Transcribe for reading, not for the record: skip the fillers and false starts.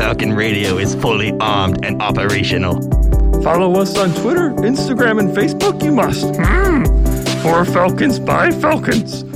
Falcon Radio is fully armed and operational. Follow us on Twitter, Instagram, and Facebook, you must. For Falcons by Falcons.